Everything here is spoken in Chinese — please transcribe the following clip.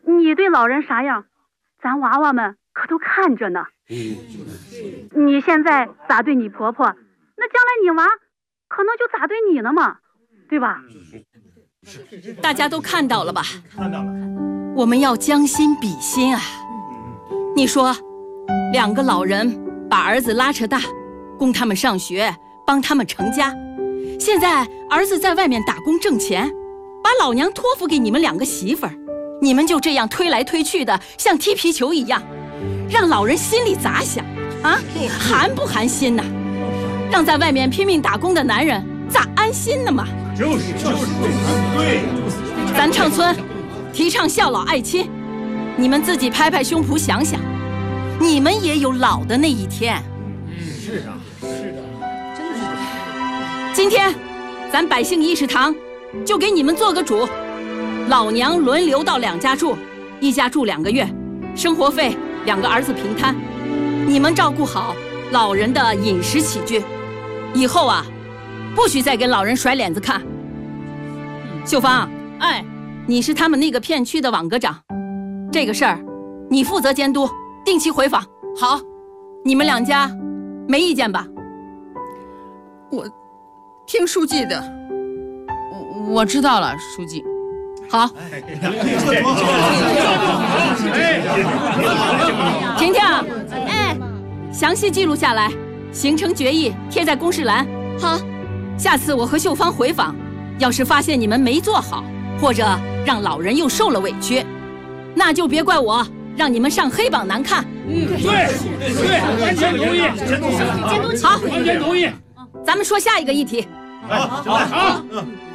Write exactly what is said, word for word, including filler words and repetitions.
你对老人啥样，咱娃娃们可都看着呢。你现在咋对你婆婆，那将来你娃可能就咋对你呢嘛，对吧？ 大家都看到了吧？ 看到了。 我们要将心比心啊！你说，两个老人把儿子拉扯大，供他们上学，帮他们成家。现在儿子在外面打工挣钱，把老娘托付给你们两个媳妇儿，你们就这样推来推去的，像踢皮球一样，让老人心里咋想啊？寒不寒心呐？让在外面拼命打工的男人咋安心呢嘛？ 就是就是对。 咱长村提倡孝老爱亲，你们自己拍拍胸脯想想，你们也有老的那一天。 是啊，是的，真的是。 今天，咱百姓议事堂就给你们做个主，老娘轮流到两家住，一家住两个月，生活费两个儿子平摊，你们照顾好老人的饮食起居，以后啊，不许再跟老人甩脸子看。秀芳， 哎， 你是他们那个片区的网格长，这个事儿你负责监督，定期回访。好，你们两家没意见吧？ 我听书记的，我我知道了，书记。 好。婷婷， 哎， 详细记录下来，形成决议贴在公示栏。 好， 下次我和秀芳回访，要是发现你们没做好，或者让老人又受了委屈，那就别怪我让你们上黑榜难看。 嗯，对对，完全同意， 好， 完全同意。 咱们说下一个议题。 好，好。